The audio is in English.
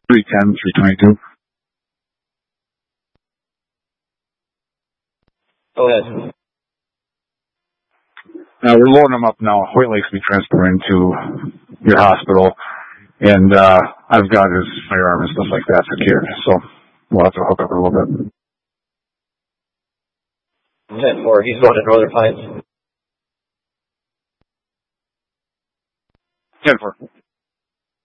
310, 322. Go ahead. We're loading them up now. Hoyt Lake's be transferring to your hospital, and I've got his firearm and stuff like that secured, so we'll have to hook up a little bit. 10-4, he's going to Northern Pines. 10-4.